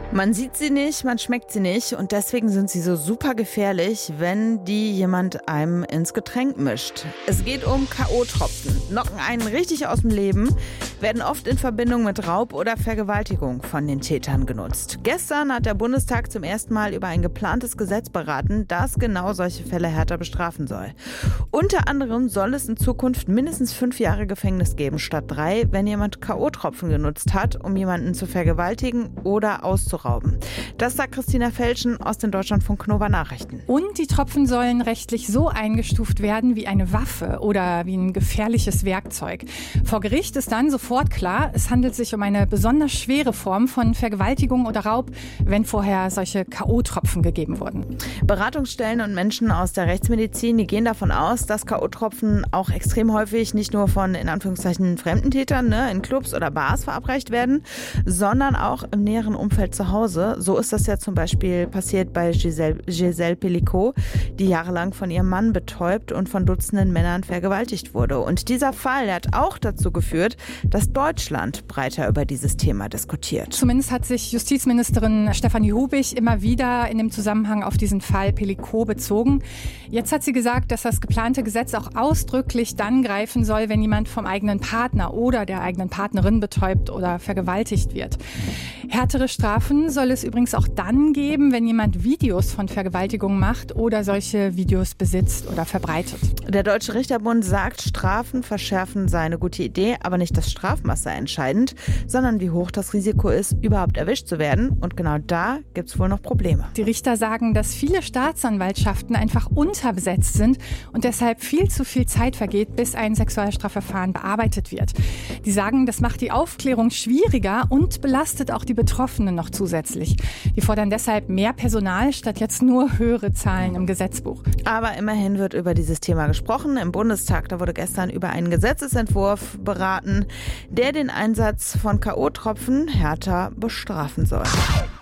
Man sieht sie nicht, man schmeckt sie nicht und deswegen sind sie so super gefährlich, wenn die jemand einem ins Getränk mischt. Es geht um K.O.-Tropfen. Knocken einen richtig aus dem Leben, werden oft in Verbindung mit Raub oder Vergewaltigung von den Tätern genutzt. Gestern hat der Bundestag zum ersten Mal über ein geplantes Gesetz beraten, das genau solche Fälle härter bestrafen soll. Unter anderem soll es in Zukunft mindestens 5 Jahre Gefängnis geben statt 3, wenn jemand K.O.-Tropfen genutzt hat, um jemanden zu vergewaltigen oder auszurauben. Das sagt Christina Felschen aus den Deutschlandfunk Nova Nachrichten. Und die Tropfen sollen rechtlich so eingestuft werden wie eine Waffe oder wie ein gefährliches Werkzeug. Vor Gericht ist dann sofort klar, es handelt sich um eine besonders schwere Form von Vergewaltigung oder Raub, wenn vorher solche K.O.-Tropfen gegeben wurden. Beratungsstellen und Menschen aus der Rechtsmedizin, die gehen davon aus, dass K.O.-Tropfen auch extrem häufig nicht nur von in Anführungszeichen fremden Tätern in Clubs oder Bars verabreicht werden, sondern auch im näheren Umfeld zu Hause. So ist das ja zum Beispiel passiert bei Gisèle Pelicot, die jahrelang von ihrem Mann betäubt und von Dutzenden Männern vergewaltigt wurde. Und dieser Fall hat auch dazu geführt, dass Deutschland breiter über dieses Thema diskutiert. Zumindest hat sich Justizministerin Stefanie Hubig immer wieder in dem Zusammenhang auf diesen Fall Pelicot bezogen. Jetzt hat sie gesagt, dass das geplante Gesetz auch ausdrücklich dann greifen soll, wenn jemand vom eigenen Partner oder der eigenen Partnerin betäubt oder vergewaltigt wird. Härtere Strafen soll es übrigens auch dann geben, wenn jemand Videos von Vergewaltigungen macht oder solche Videos besitzt oder verbreitet. Der Deutsche Richterbund sagt, Strafen verschärfen sei eine gute Idee, aber nicht das Strafmaß sei entscheidend, sondern wie hoch das Risiko ist, überhaupt erwischt zu werden. Und genau da gibt es wohl noch Probleme. Die Richter sagen, dass viele Staatsanwaltschaften einfach unterbesetzt sind und deshalb viel zu viel Zeit vergeht, bis ein Sexualstrafverfahren bearbeitet wird. Die sagen, das macht die Aufklärung schwieriger und belastet auch die Betroffenen noch zusätzlich. Die fordern deshalb mehr Personal statt jetzt nur höhere Zahlen im Gesetzbuch. Aber immerhin wird über dieses Thema gesprochen. Im Bundestag, da wurde gestern über einen Gesetzesentwurf beraten, der den Einsatz von K.O.-Tropfen härter bestrafen soll.